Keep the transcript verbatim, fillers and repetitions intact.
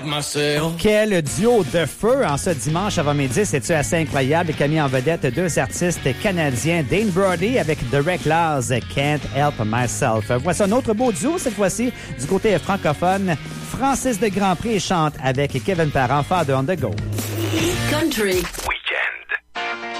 Quel duo de feu en ce dimanche avant midi, c'est-tu assez incroyable, qui a mis en vedette deux artistes canadiens, Dane Brody avec The Reckless, Can't Help Myself. Voici un autre beau duo, cette fois-ci, du côté francophone. Francis de Grandpré chante avec Kevin Parent, Father on the Go. Country,